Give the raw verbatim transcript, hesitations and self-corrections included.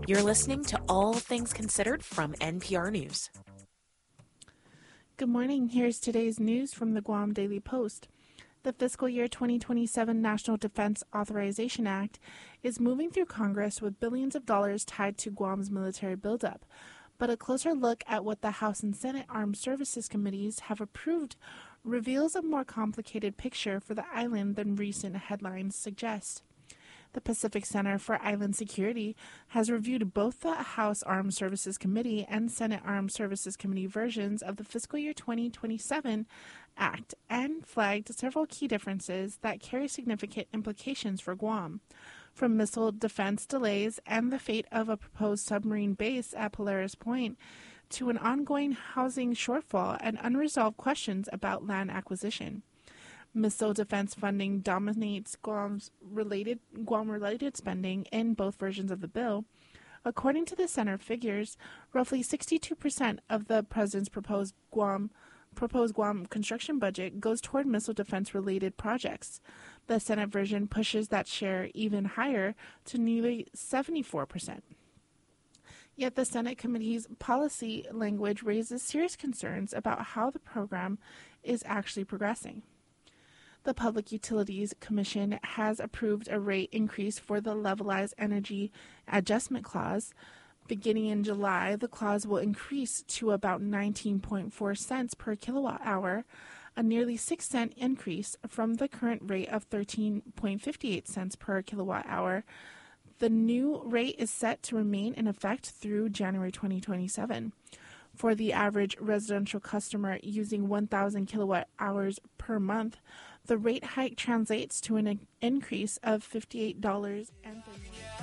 You're listening to All Things Considered from N P R News. Good morning. Here's today's news from the Guam Daily Post. The fiscal year twenty twenty-seven National Defense Authorization Act is moving through Congress with billions of dollars tied to Guam's military buildup. But a closer look at what the House and Senate Armed Services Committees have approved reveals a more complicated picture for the island than recent headlines suggest. The Pacific Center for Island Security has reviewed both the House Armed Services Committee and Senate Armed Services Committee versions of the fiscal year twenty twenty-seven Act and flagged several key differences that carry significant implications for Guam, from missile defense delays and the fate of a proposed submarine base at Polaris Point to an ongoing housing shortfall and unresolved questions about land acquisition. Missile defense funding dominates Guam's related Guam-related spending in both versions of the bill. According to the Center figures, roughly sixty-two percent of the president's proposed Guam proposed Guam construction budget goes toward missile defense-related projects. The Senate version pushes that share even higher to nearly seventy-four percent. Yet the Senate committee's policy language raises serious concerns about how the program is actually progressing. The Public Utilities Commission has approved a rate increase for the Levelized Energy Adjustment Clause. Beginning in July, the clause will increase to about nineteen point four cents per kilowatt hour, a nearly six cent increase from the current rate of thirteen point five eight cents per kilowatt hour. The new rate is set to remain in effect through January twenty twenty-seven. For the average residential customer using one thousand kilowatt hours per month, the rate hike translates to an increase of fifty-eight dollars and thirty-one cents.